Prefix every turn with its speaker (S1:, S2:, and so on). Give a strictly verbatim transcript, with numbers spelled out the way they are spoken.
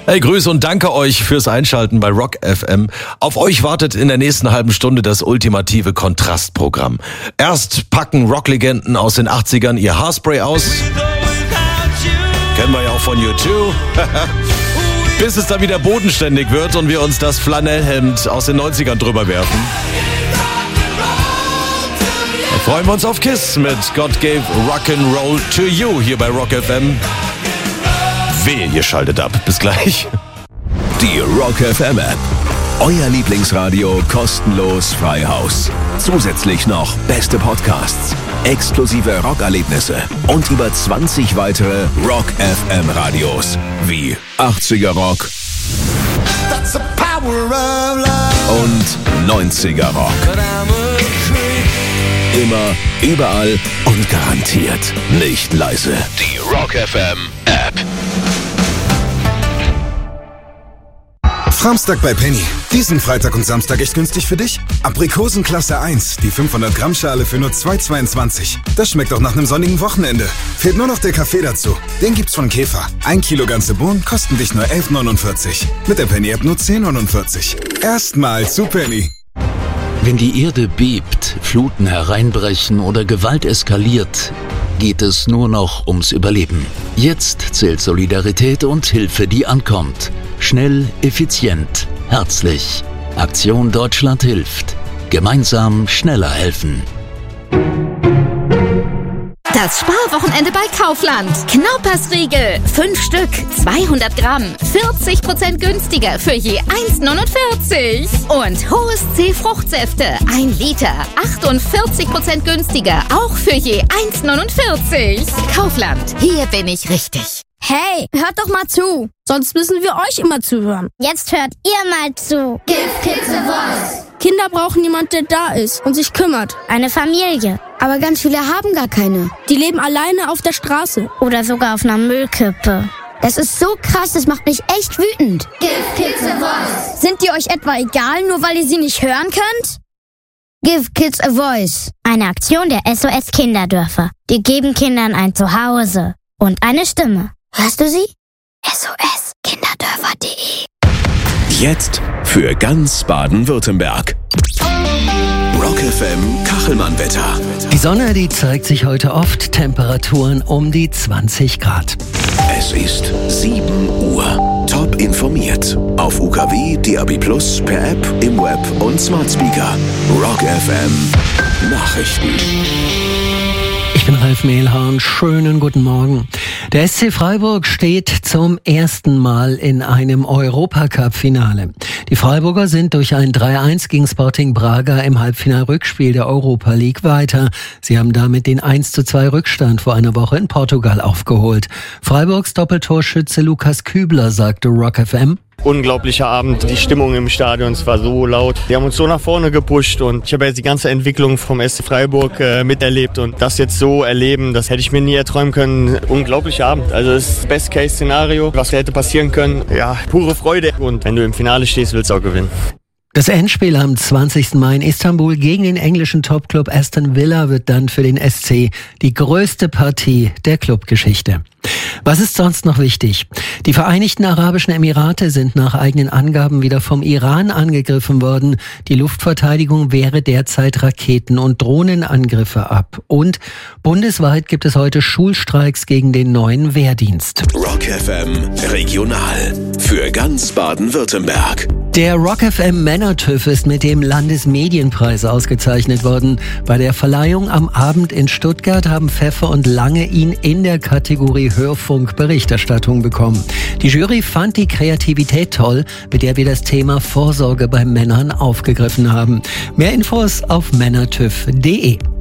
S1: Hey, Grüße und danke euch fürs Einschalten bei Rock F M. Auf euch wartet in der nächsten halben Stunde das ultimative Kontrastprogramm. Erst packen Rocklegenden aus den achtzigern ihr Haarspray aus. Kennen wir ja auch von U zwei. Bis es dann wieder bodenständig wird und wir uns das Flanellhemd aus den neunzigern drüber werfen. Dann freuen wir uns auf Kiss mit God Gave Rock'n'Roll to You hier bei Rock F M. Wehe, ihr schaltet ab. Bis gleich.
S2: Die Rock F M App. Euer Lieblingsradio kostenlos frei Haus. Zusätzlich noch beste Podcasts, exklusive Rockerlebnisse und über zwanzig weitere Rock F M Radios wie achtziger Rock und neunziger Rock. Immer, überall und garantiert nicht leise. Die Rock F M App.
S3: Samstag bei Penny. Diesen Freitag und Samstag echt günstig für dich? Aprikosen Klasse eins, die fünfhundert Gramm Schale für nur zwei Euro zweiundzwanzig. Das schmeckt doch nach einem sonnigen Wochenende. Fehlt nur noch der Kaffee dazu. Den gibt's von Käfer. Ein Kilo ganze Bohnen kosten dich nur elf Euro neunundvierzig. Mit der Penny-App nur zehn Euro neunundvierzig. Erstmal zu Penny.
S4: Wenn die Erde bebt, Fluten hereinbrechen oder Gewalt eskaliert, geht es nur noch ums Überleben. Jetzt zählt Solidarität und Hilfe, die ankommt. Schnell, effizient, herzlich. Aktion Deutschland hilft. Gemeinsam schneller helfen.
S5: Das Sparwochenende bei Kaufland. Knaupersriegel. Fünf Stück, zweihundert Gramm. vierzig Prozent günstiger für je eins Euro neunundvierzig. Und Hohes C Fruchtsäfte. Ein Liter. achtundvierzig Prozent günstiger. Auch für je eins Euro neunundvierzig. Kaufland. Hier bin ich richtig.
S6: Hey, hört doch mal zu. Sonst müssen wir euch immer zuhören.
S7: Jetzt hört ihr mal zu.
S8: Give Kids a Voice.
S6: Kinder brauchen jemand, der da ist und sich kümmert.
S7: Eine Familie.
S9: Aber ganz viele haben gar keine.
S6: Die leben alleine auf der Straße.
S7: Oder sogar auf einer Müllkippe.
S9: Das ist so krass, das macht mich echt wütend.
S8: Give Kids a Voice.
S6: Sind die euch etwa egal, nur weil ihr sie nicht hören könnt?
S9: Give Kids a Voice.
S7: Eine Aktion der S O S Kinderdörfer. Die geben Kindern ein Zuhause und eine Stimme.
S9: Hörst du sie?
S7: S O S Kinderdörfer punkt de.
S2: Jetzt für ganz Baden-Württemberg. Rock F M Kachelmann-Wetter.
S10: Die Sonne, die zeigt sich heute oft. Temperaturen um die zwanzig Grad.
S2: Es ist sieben Uhr. Top informiert. Auf U K W, D A B Plus, per App, im Web und Smart Speaker. Rock F M Nachrichten.
S10: Ich bin Ralf Mehlhahn, schönen guten Morgen. Der S C Freiburg steht zum ersten Mal in einem Europacup-Finale. Die Freiburger sind durch ein drei eins gegen Sporting Braga im Halbfinal-Rückspiel der Europa League weiter. Sie haben damit den eins zu zwei Rückstand vor einer Woche in Portugal aufgeholt. Freiburgs Doppeltorschütze Lukas Kübler sagte Rock F M:
S11: Unglaublicher Abend, die Stimmung im Stadion, es war so laut. Die haben uns so nach vorne gepusht und ich habe jetzt die ganze Entwicklung vom S C Freiburg äh, miterlebt und das jetzt so erleben, das hätte ich mir nie erträumen können. Unglaublicher Abend, also das ist das Best-Case-Szenario, was hätte passieren können. Ja, pure Freude und wenn du im Finale stehst, willst du auch gewinnen.
S10: Das Endspiel am zwanzigsten Mai in Istanbul gegen den englischen Topclub Aston Villa wird dann für den S C die größte Partie der Clubgeschichte. Was ist sonst noch wichtig? Die Vereinigten Arabischen Emirate sind nach eigenen Angaben wieder vom Iran angegriffen worden. Die Luftverteidigung wehre derzeit Raketen- und Drohnenangriffe ab. Und bundesweit gibt es heute Schulstreiks gegen den neuen Wehrdienst.
S2: Rock F M Regional für ganz Baden-Württemberg.
S10: Der Rock F M Männer-TÜV ist mit dem Landesmedienpreis ausgezeichnet worden. Bei der Verleihung am Abend in Stuttgart haben Pfeffer und Lange ihn in der Kategorie Hörfunk-Berichterstattung bekommen. Die Jury fand die Kreativität toll, mit der wir das Thema Vorsorge bei Männern aufgegriffen haben. Mehr Infos auf männertüv punkt de.